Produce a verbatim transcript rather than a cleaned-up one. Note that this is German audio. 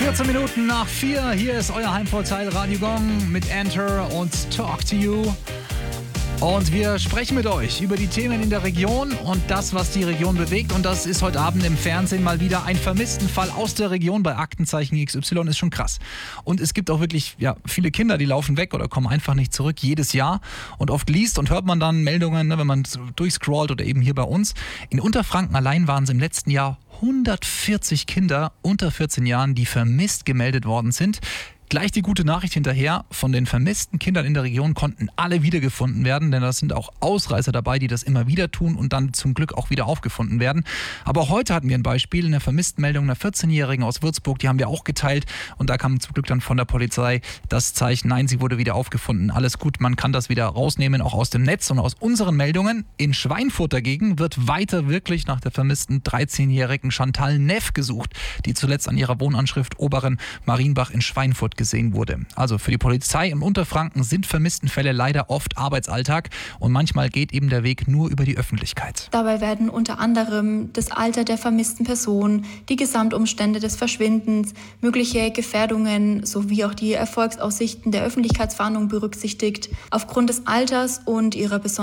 vierzehn Minuten nach vier. Hier ist euer Heimvorteil Radio Gong mit Enter und Talk to You. Und wir sprechen mit euch über die Themen in der Region und das, was die Region bewegt. Und das ist heute Abend im Fernsehen mal wieder ein vermissten Fall aus der Region bei Aktenzeichen X Y. Ist schon krass. Und es gibt auch wirklich ja, viele Kinder, die laufen weg oder kommen einfach nicht zurück jedes Jahr. Und oft liest und hört man dann Meldungen, ne, wenn man durchscrollt oder eben hier bei uns. In Unterfranken allein waren es im letzten Jahr hundertvierzig Kinder unter vierzehn Jahren, die vermisst gemeldet worden sind. Gleich die gute Nachricht hinterher, von den vermissten Kindern in der Region konnten alle wiedergefunden werden, denn da sind auch Ausreißer dabei, die das immer wieder tun und dann zum Glück auch wieder aufgefunden werden. Aber auch heute hatten wir ein Beispiel, eine Vermisstenmeldung einer vierzehnjährigen aus Würzburg, die haben wir auch geteilt und da kam zum Glück dann von der Polizei das Zeichen, nein, sie wurde wieder aufgefunden, alles gut, man kann das wieder rausnehmen, auch aus dem Netz und aus unseren Meldungen. In Schweinfurt dagegen wird weiter wirklich nach der vermissten dreizehnjährigen Chantal Neff gesucht, die zuletzt an ihrer Wohnanschrift Oberen Marienbach in Schweinfurt gesehen wurde. Also für die Polizei im Unterfranken sind Vermisstenfälle leider oft Arbeitsalltag und manchmal geht eben der Weg nur über die Öffentlichkeit. Dabei werden unter anderem das Alter der vermissten Person, die Gesamtumstände des Verschwindens, mögliche Gefährdungen sowie auch die Erfolgsaussichten der Öffentlichkeitsfahndung berücksichtigt. Aufgrund des Alters und ihrer besonderen